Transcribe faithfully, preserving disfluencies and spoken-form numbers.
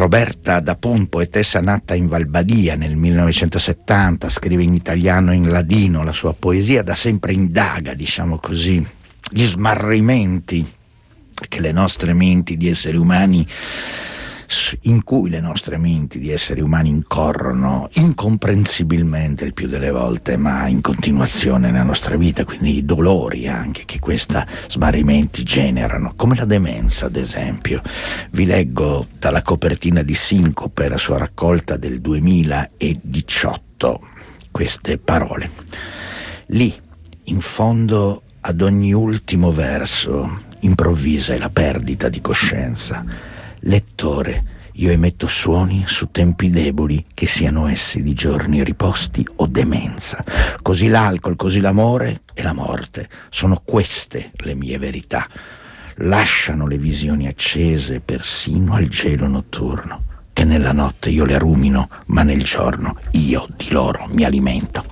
Roberta D'Apun, poetessa nata in Valbadia nel millenovecentosettanta, scrive in italiano e in ladino. La sua poesia da sempre indaga, diciamo così, gli smarrimenti che le nostre menti di esseri umani in cui le nostre menti di esseri umani incorrono incomprensibilmente il più delle volte, ma in continuazione nella nostra vita, quindi i dolori anche che questi smarrimenti generano, come la demenza ad esempio. Vi leggo dalla copertina di Sincope, la sua raccolta del duemiladiciotto, queste parole. Lì, in fondo ad ogni ultimo verso, improvvisa è la perdita di coscienza. Lettore, io emetto suoni su tempi deboli, che siano essi di giorni riposti o demenza. Così l'alcol, così l'amore e la morte, sono queste le mie verità. Lasciano le visioni accese persino al gelo notturno, che nella notte io le rumino, ma nel giorno io di loro mi alimento.